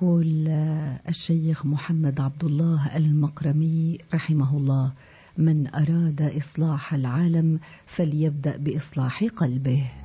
يقول الشيخ محمد عبد الله المقرمي رحمه الله: من أراد إصلاح العالم فليبدأ بإصلاح قلبه.